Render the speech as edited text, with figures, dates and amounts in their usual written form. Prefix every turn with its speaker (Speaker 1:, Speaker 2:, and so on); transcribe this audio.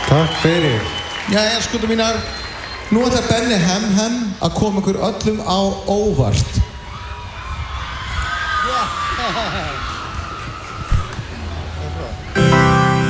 Speaker 1: Takk fyrir.
Speaker 2: Jæja, skuldum mínar. Nú ætlar Benni Hem að koma ykkur öllum á óvart.